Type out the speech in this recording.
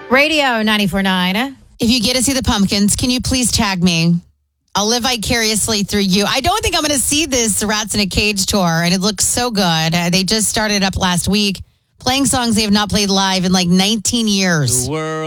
Radio 94.9. If you get to see the Pumpkins, can you please tag me? I'll live vicariously through you. I don't think I'm going to see this Rats in a Cage tour, and it looks so good. They just started up last week, playing songs they have not played live in like 19 years. The world